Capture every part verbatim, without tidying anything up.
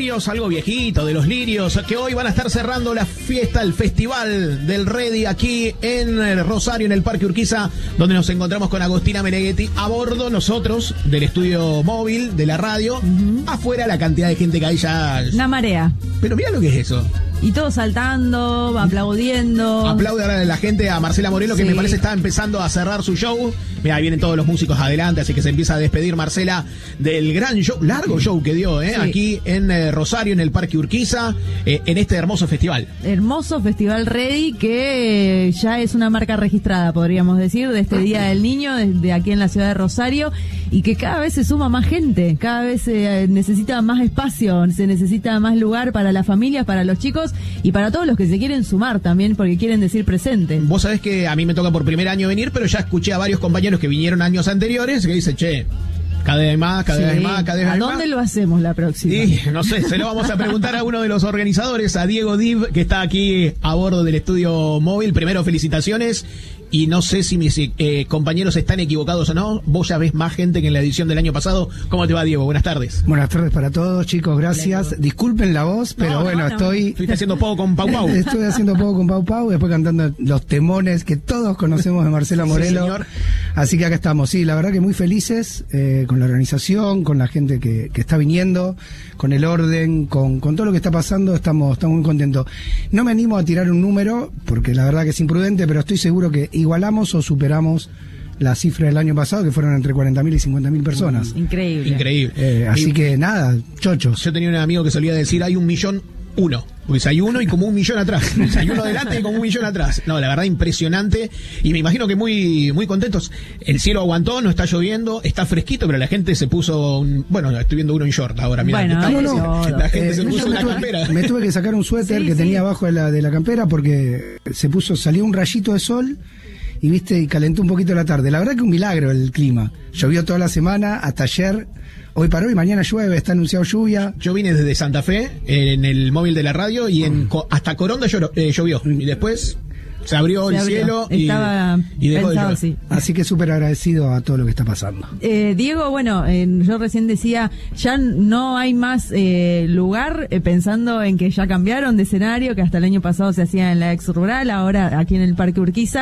Lirios, algo viejito de los Lirios, que hoy van a estar cerrando la fiesta, el festival del Ready aquí en el Rosario, en el Parque Urquiza, donde nos encontramos con Agostina Meneghetti a bordo, nosotros, del estudio móvil de la radio. Uh-huh. Afuera la cantidad de gente que hay ya... Una marea. Pero mira lo que es eso. Y todos saltando, aplaudiendo. Aplaude ahora la gente a Marcela Morelo, que sí, me parece está empezando a cerrar su show. Mira, ahí vienen todos los músicos adelante, así que se empieza a despedir Marcela del gran show, largo show que dio, ¿eh? Sí. Aquí en eh, Rosario, en el Parque Urquiza, eh, en este hermoso festival. Hermoso Festival Ready, que eh, ya es una marca registrada, podríamos decir, de este Día del Niño, de, de aquí en la ciudad de Rosario, y que cada vez se suma más gente, cada vez se eh, necesita más espacio, se necesita más lugar para las familias, para los chicos, y para todos los que se quieren sumar también, porque quieren decir presente. Vos sabés que a mí me toca por primer año venir, pero ya escuché a varios compañeros que vinieron años anteriores que dicen, che, cada vez más, cada sí. vez más, cada vez más. ¿A dónde lo hacemos la próxima? Y no sé, se lo vamos a preguntar a uno de los organizadores, a Diego Div, que está aquí a bordo del estudio móvil. Primero, felicitaciones. Y no sé si mis eh, compañeros están equivocados o no. Vos ya ves más gente que en la edición del año pasado. ¿Cómo te va, Diego? Buenas tardes. Buenas tardes para todos, chicos. Gracias. Hola, disculpen la voz, pero no, bueno, no, no. estoy... Estoy haciendo poco con Pau Pau. Estoy haciendo poco con Pau Pau, después cantando los temones que todos conocemos de Marcela Morelo. Sí, señor. Así que acá estamos. Sí, la verdad que muy felices eh, con la organización, con la gente que, que está viniendo, con el orden, con, con todo lo que está pasando. Estamos, estamos muy contentos. No me animo a tirar un número, porque la verdad que es imprudente, pero estoy seguro que igualamos o superamos la cifra del año pasado, que fueron entre cuarenta mil y cincuenta mil personas. Increíble. Increíble. Eh, así que nada, chochos. Yo tenía un amigo que solía decir, hay un millón uno. Pues hay uno y como un millón atrás. Hay uno delante y como un millón atrás. No, la verdad, impresionante. Y me imagino que muy muy contentos. El cielo aguantó, no está lloviendo, está fresquito, pero la gente se puso... Un, bueno, estoy viendo uno en short ahora. Mirá, bueno, está, no, no, la gente eh, se puso una la campera. Me tuve que sacar un suéter sí, que sí. tenía abajo de la, de la campera porque se puso, salió un rayito de sol y viste, y calentó un poquito la tarde. La verdad que un milagro el clima. Llovió toda la semana, hasta ayer. Hoy paró y mañana llueve, está anunciado lluvia. Yo vine desde Santa Fe, en el móvil de la radio, y en hasta Coronda lloró, eh, llovió. Y después se abrió se el abrió. cielo y, Estaba y dejó pensado, de sí. Así que súper agradecido a todo lo que está pasando. Eh, Diego, bueno, eh, yo recién decía, ya no hay más eh, lugar, eh, pensando en que ya cambiaron de escenario, que hasta el año pasado se hacía en la ex rural, ahora aquí en el Parque Urquiza.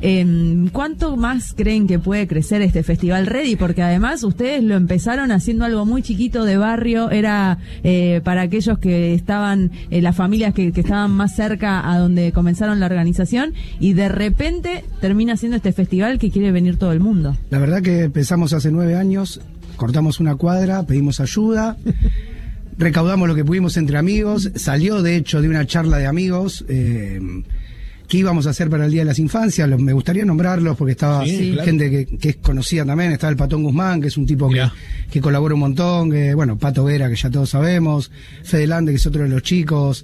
Eh, ¿Cuánto más creen que puede crecer este Festival Ready? Porque además ustedes lo empezaron haciendo algo muy chiquito de barrio, era eh, para aquellos que estaban, eh, las familias que, que estaban más cerca a donde comenzaron la organización, y de repente termina siendo este festival que quiere venir todo el mundo. La verdad que empezamos hace nueve años, cortamos una cuadra, pedimos ayuda, recaudamos lo que pudimos entre amigos, salió de hecho de una charla de amigos, eh, ¿qué íbamos a hacer para el Día de las Infancias? Los, me gustaría nombrarlos porque estaba sí, gente claro. que, que es conocida también, estaba el Patón Guzmán, que es un tipo que, que colabora un montón, que, bueno, Pato Vera, que ya todos sabemos, Fede Lande, que es otro de los chicos.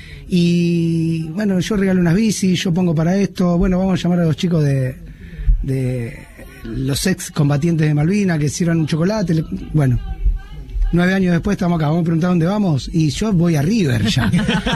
Y bueno, yo regalo unas bicis, yo pongo para esto, bueno, vamos a llamar a los chicos de, de los ex combatientes de Malvinas que hicieron un chocolate, le, bueno, nueve años después estamos acá, vamos a preguntar dónde vamos, y yo voy a River ya.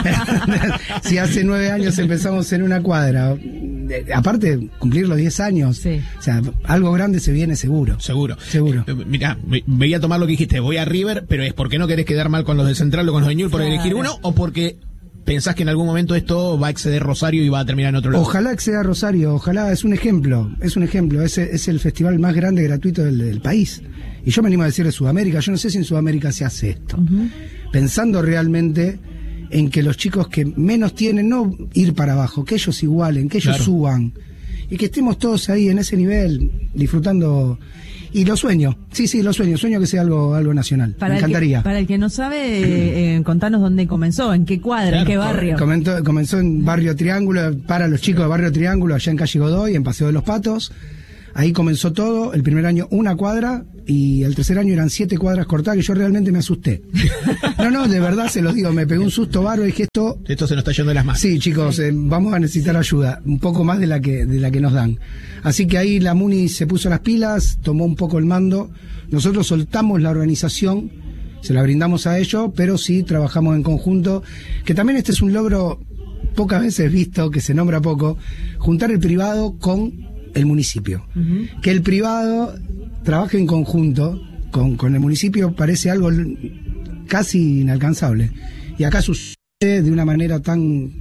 Si hace nueve años empezamos en una cuadra, aparte cumplir los diez años, sí. O sea, algo grande se viene seguro. Seguro. Seguro. Eh, mirá, veía tomar lo que dijiste, voy a River, pero es porque no querés quedar mal con los de Central o con los de Ñul por claro. elegir uno, o porque... ¿Pensás que en algún momento esto va a exceder Rosario y va a terminar en otro lado? Ojalá exceda Rosario, ojalá, es un ejemplo, es un ejemplo, es, es el festival más grande gratuito del, del país. Y yo me animo a decir de Sudamérica, yo no sé si en Sudamérica se hace esto. Uh-huh. Pensando realmente en que los chicos que menos tienen, no ir para abajo, que ellos igualen, que ellos claro. suban. Y que estemos todos ahí en ese nivel, disfrutando... Y lo sueño, sí, sí, lo sueño, sueño que sea algo algo nacional, para me encantaría. El que, para el que no sabe, eh, contanos dónde comenzó, en qué cuadra, claro, en qué barrio. Comenzó, comenzó en Barrio Triángulo, para los chicos de Barrio Triángulo, allá en Calle Godoy, en Paseo de los Patos. Ahí comenzó todo, el primer año una cuadra y el tercer año eran siete cuadras cortadas, que yo realmente me asusté. No, no, de verdad se los digo, me pegó un susto bárbaro y dije esto... Esto se nos está yendo de las manos. Sí, chicos, eh, vamos a necesitar ayuda, un poco más de la que de la que nos dan. Así que ahí la Muni se puso las pilas, tomó un poco el mando, nosotros soltamos la organización, se la brindamos a ellos, pero sí trabajamos en conjunto, que también este es un logro pocas veces visto, que se nombra poco, juntar el privado con el municipio. Uh-huh. Que el privado trabaje en conjunto con, con el municipio parece algo casi inalcanzable. Y acá sucede de una manera tan,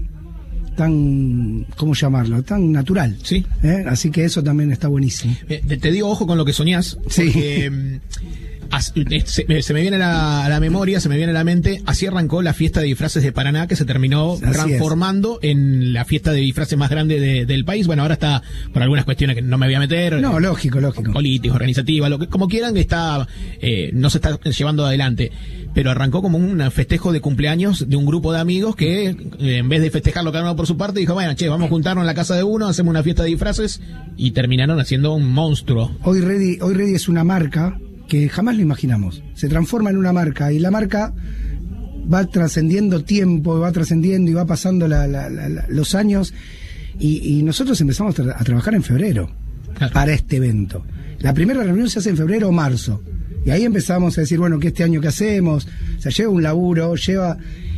tan, ¿cómo llamarlo? Tan natural. Sí. ¿Eh? Así que eso también está buenísimo. Eh, te, te digo, ojo con lo que soñás, porque Sí. as- se, se me viene a la, a la memoria, se me viene a la mente, así arrancó la fiesta de disfraces de Paraná, que se terminó Así transformando en la fiesta de disfraces más grande de- del país. Bueno, ahora está por algunas cuestiones que no me voy a meter. No, eh, lógico, lógico. políticas, organizativas, lo que como quieran, que está eh, no se está llevando adelante, pero arrancó como un festejo de cumpleaños de un grupo de amigos que eh, en vez de festejarlo cada uno por su parte, dijo, bueno, che, vamos a juntarnos en la casa de uno, hacemos una fiesta de disfraces, y terminaron haciendo un monstruo. Hoy Ready, hoy Ready es una marca que jamás lo imaginamos. Se transforma en una marca y la marca va trascendiendo tiempo, va trascendiendo y va pasando la- la- la- la- los años y, y nosotros empezamos a, tra- a trabajar en febrero Claro. para este evento. La primera reunión se hace en febrero o marzo y ahí empezamos a decir, bueno, ¿qué este año qué hacemos? O sea, lleva un laburo, lleva...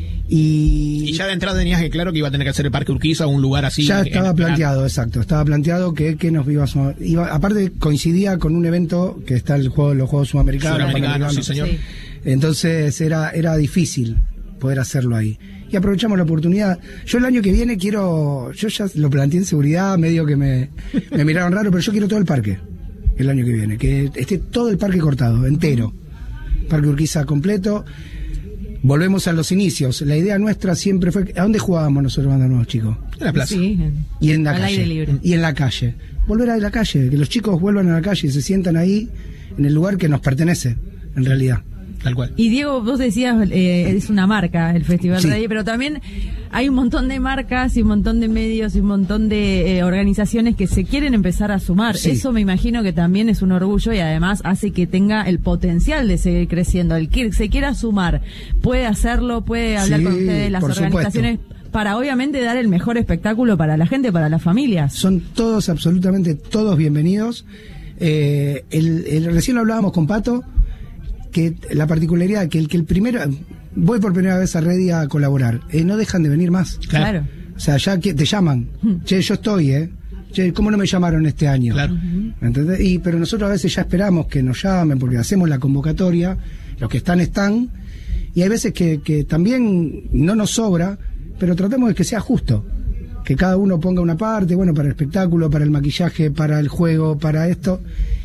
Y, Y ya de entrada tenías que claro que iba a tener que hacer el Parque Urquiza, un lugar así. ya en- estaba en- planteado, exacto. Estaba planteado que, que nos íbamos a... Iba, aparte coincidía con un evento que está el juego, los Juegos Sudamericanos. Sudamericano, sí, Panamericanos. señor. Sí. Entonces era, era difícil poder hacerlo ahí. Y aprovechamos la oportunidad. Yo el año que viene quiero... Yo ya lo planteé en seguridad, medio que me, me miraron raro, pero yo quiero todo el parque el año que viene. Que esté todo el parque cortado, entero. Parque Urquiza completo. Volvemos a los inicios. La idea nuestra siempre fue... ¿A dónde jugábamos nosotros cuando éramos chicos? En la plaza. Sí, Y en la al calle. aire libre. Y en la calle. Volver a la calle, que los chicos vuelvan a la calle y se sientan ahí, en el lugar que nos pertenece, en realidad. Tal cual. Y Diego, vos decías, eh, es una marca el Festival Sí. Ready, pero también hay un montón de marcas y un montón de medios y un montón de eh, organizaciones que se quieren empezar a sumar. Sí. Eso me imagino que también es un orgullo y además hace que tenga el potencial de seguir creciendo. El que se quiera sumar puede hacerlo, puede hablar Sí, con ustedes, las por organizaciones, para obviamente dar el mejor espectáculo para la gente, para las familias. Son todos, absolutamente todos bienvenidos. Eh, el, el- recién lo hablábamos con Pato, que la particularidad, que el que el primero, voy por primera vez a Ready a colaborar, eh, no dejan de venir más. Claro. O sea, ya que te llaman, che, yo estoy, ¿eh? Che, ¿cómo no me llamaron este año? Claro. ¿Entendés? Y, pero nosotros a veces ya esperamos que nos llamen porque hacemos la convocatoria, los que están, están, y hay veces que, que también no nos sobra, pero tratemos de que sea justo, que cada uno ponga una parte, bueno, para el espectáculo, para el maquillaje, para el juego, para esto,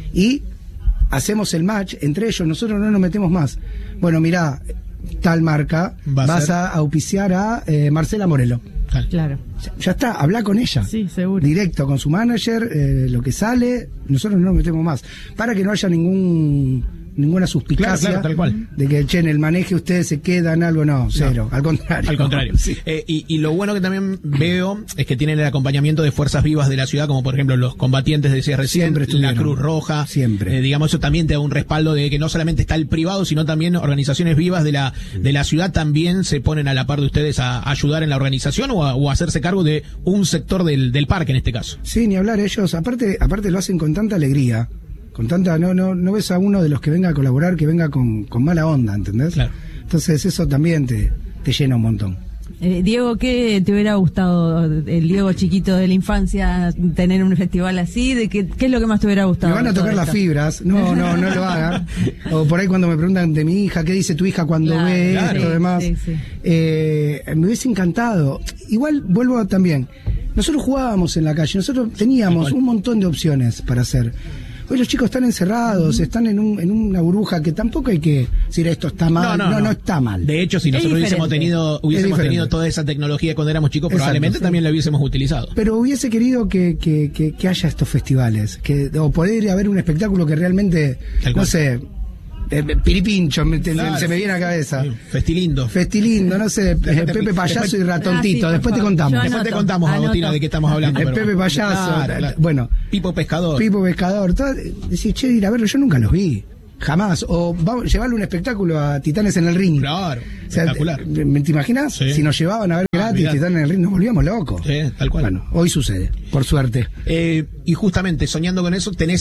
y hacemos el match entre ellos, nosotros no nos metemos más. Bueno, mirá, tal marca, Va a vas ser- a auspiciar a eh, Marcela Morelo. Tal. Claro. Ya, ya está, habla con ella. Sí, seguro. Directo con su manager, eh, lo que sale, nosotros no nos metemos más. Para que no haya ningún ninguna suspicacia Claro, claro, tal cual. de que, che, en el maneje ustedes se quedan algo, no, cero, al contrario. Al contrario. Sí. Eh, y, y lo bueno que también veo es que tienen el acompañamiento de fuerzas vivas de la ciudad, como por ejemplo los combatientes, decías recién, Siempre la estuvieron. Cruz Roja. Siempre. Eh, digamos, eso también te da un respaldo de que no solamente está el privado, sino también organizaciones vivas de la de la ciudad también se ponen a la par de ustedes a, a ayudar en la organización o a, o a hacerse cargo de un sector del, del parque en este caso. Sí, ni hablar, ellos, aparte, aparte lo hacen con tanta alegría, con tanta, no, no, no ves a uno de los que venga a colaborar que venga con, con mala onda, ¿entendés? Claro. Entonces eso también te, te llena un montón. Eh, Diego, ¿qué te hubiera gustado, el Diego chiquito de la infancia, tener un festival así? ¿De qué, qué es lo que más te hubiera gustado? Me van a de todo tocar las esto? fibras, no, no, no lo hagan. O por ahí cuando me preguntan de mi hija, ¿qué dice tu hija cuando Claro, ve claro. esto, Sí, demás? sí, sí. Eh, me hubiese encantado. Igual vuelvo también. Nosotros jugábamos en la calle, nosotros teníamos un montón de opciones para hacer. Hoy los chicos están encerrados, están en, un, en una burbuja que tampoco hay que decir esto está mal. No, no, está mal. De hecho, si Es nosotros hubiésemos diferente. tenido, hubiésemos diferente. tenido toda esa tecnología cuando éramos chicos, Exacto, probablemente sí. también la hubiésemos utilizado. Pero hubiese querido que, que, que, que haya estos festivales, que o poder haber un espectáculo que realmente, Tal no cual. sé, eh, piripincho, me- te- Claro. se me viene a la cabeza. Sí, Festilindo. Festilindo, no sé, eh, Después te- Pepe Payaso después- y Ratontito, Ah, sí, después por te favor. contamos. Yo Después te anoto, contamos, anoto. Agostina, de qué estamos hablando. El pero- Pepe Payaso, Claro, claro. bueno, Pipo Pescador. Pipo Pescador, todo, decís, che, ir a verlo, yo nunca los vi, jamás. O vamos, llevarle un espectáculo a Titanes en el Ring. Claro, O sea, espectacular. ¿me, me te imaginas? Sí. Si nos llevaban a ver Ah, gratis mirá. Titanes en el Ring, nos volvíamos locos. Sí, tal cual. Bueno, hoy sucede, por suerte. Eh, y justamente soñando con eso, tenés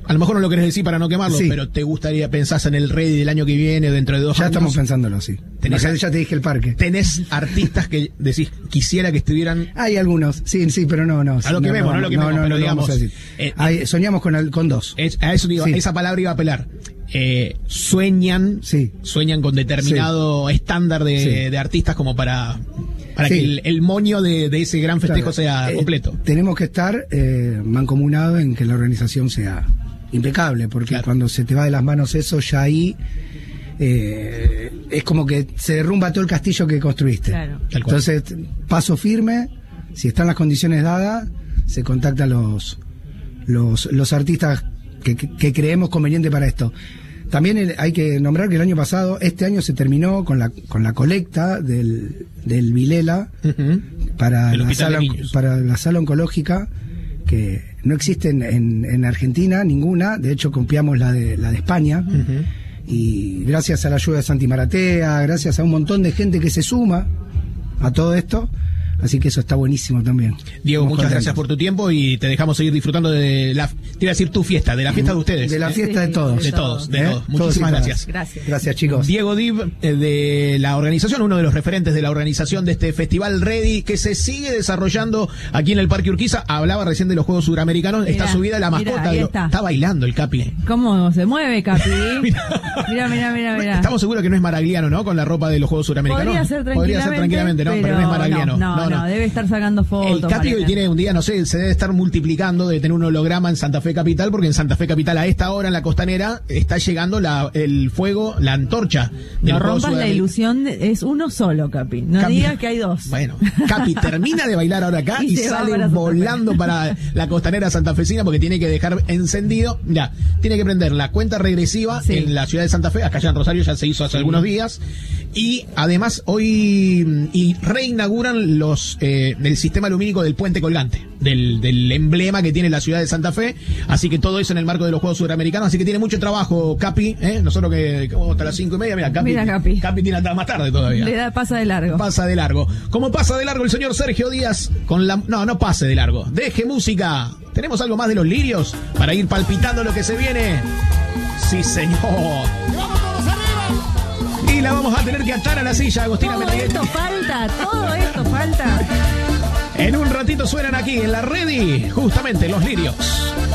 A lo mejor no lo querés decir para no quemarlo, Sí. pero ¿te gustaría, pensás en el Ready del año que viene, dentro de dos Ya años? estamos pensándolo, sí. Tenés- Ya, ya te dije el parque. ¿Tenés artistas que decís, quisiera que estuvieran? Hay algunos, sí, sí, pero no, no. A lo que vemos, no a lo que vemos, pero lo digamos, vamos a decir. eh, Hay- soñamos con, el- con dos. Es- a eso digo, Sí. esa palabra iba a apelar. Eh, sueñan, Sí. sueñan con determinado estándar de, Sí. de artistas como para, para Sí. que el, el moño de, de ese gran festejo Claro, sea eh, completo. Tenemos que estar eh, mancomunados en que la organización sea impecable, porque Claro. cuando se te va de las manos eso, ya ahí eh, es como que se derrumba todo el castillo que construiste. Claro. Tal cual. Entonces, paso firme, si están las condiciones dadas, se contactan los, los, los artistas que, que- que creemos conveniente para esto. También el- hay que nombrar que el año pasado, este año se terminó con la, con la colecta del, del Vilela Ujú. para El la, hospital sala, de niños. para la sala oncológica, que no existe en, en, en Argentina ninguna, de hecho copiamos la de, la de España, Ujú. y gracias a la ayuda de Santi Maratea, gracias a un montón de gente que se suma a todo esto, así que eso está buenísimo también. Diego, Estamos muchas contentos. gracias por tu tiempo y te dejamos seguir disfrutando de la, te iba a decir tu fiesta, de la fiesta de ustedes. De la ¿eh? fiesta de Sí, todos. De todos, de ¿Eh? todos. Todos y Muchísimas todas. gracias. Gracias. Gracias, chicos. Diego Dib, eh, de la organización, uno de los referentes de la organización de este festival Ready, que se sigue desarrollando aquí en el Parque Urquiza. Hablaba recién de los Juegos Suramericanos, Mirá, está subida la mirá, mascota. ahí de lo- está. está bailando el Capi. ¿Cómo se mueve, Capi? Mirá. Mira, mira, mira, mira. Estamos seguros que no es Maragliano, ¿no? Con la ropa de los Juegos Suramericanos. Podría ser tranquilamente, Podría ser tranquilamente, ¿no? Pero, no es Maragliano. No, no, no, debe estar sacando fotos. El Capi hoy Mariana. tiene un día, no sé, se debe estar multiplicando, de tener un holograma en Santa Fe Capital, porque en Santa Fe Capital a esta hora en la costanera está llegando la, el fuego, la antorcha del No Juego rompas la Sudamericano. ilusión, de- es uno solo, Capi. No Capi- digas que hay dos. Bueno, Capi termina de bailar ahora acá y, Y se va sale para Santa Fe. volando para la costanera santafesina porque tiene que dejar encendido, ya, tiene que prender la cuenta regresiva Sí. en la ciudad de Santa Fe, acá ya en Rosario ya se hizo hace algunos días, y además hoy y reinauguran los eh, el sistema lumínico del puente colgante, del, del emblema que tiene la ciudad de Santa Fe, así que todo eso en el marco de los Juegos Suramericanos, así que tiene mucho trabajo Capi, ¿eh? Nosotros que, que vamos hasta las cinco y media, mira, Capi, Mira, Capi. Capi tiene hasta más tarde todavía. Le da pasa de largo. Pasa de largo. Como pasa de largo el señor Sergio Díaz con la... No, no pase de largo. Deje música. ¿Tenemos algo más de los lirios para ir palpitando lo que se viene? Sí, señor. Y la vamos a tener que atar a la silla, Agostina Todo Meneghetti. esto falta, todo esto falta. En un ratito suenan aquí en la Ready, justamente los lirios.